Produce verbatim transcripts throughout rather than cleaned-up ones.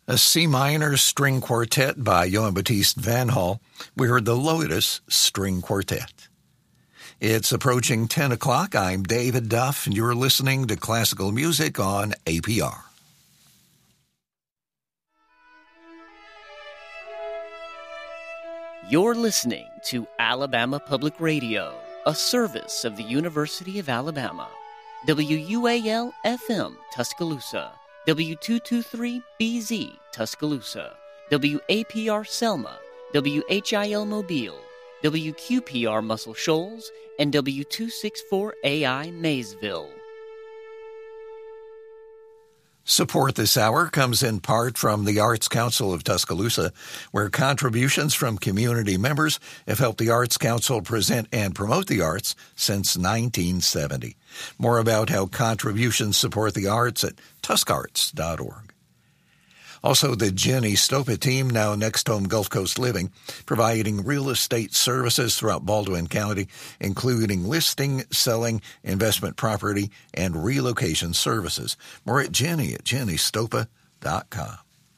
A C minor string quartet by Johann Baptiste Van Hall. We heard the Lotus String Quartet. It's approaching ten o'clock. I'm David Duff, and you're listening to classical music on A P R. You're listening to Alabama Public Radio, a service of the University of Alabama. W U A L F M, Tuscaloosa. W two twenty-three B Z, Tuscaloosa. W A P R Selma. W H I L Mobile. W Q P R Muscle Shoals. And W two sixty-four A I Maysville. Support this hour comes in part from the Arts Council of Tuscaloosa, where contributions from community members have helped the Arts Council present and promote the arts since nineteen seventy. More about how contributions support the arts at tuscarts dot org. Also, the Jenny Stopa team, now Next Home Gulf Coast Living, providing real estate services throughout Baldwin County, including listing, selling, investment property, and relocation services. More at Jenny at jenny stopa dot com.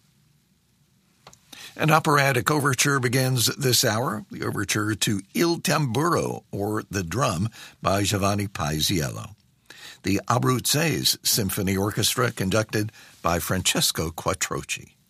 An operatic overture begins this hour, the overture to Il Tamburo, or The Drum, by Giovanni Paisiello. The Abruzzese Symphony Orchestra, conducted by Francesco Quattrochi.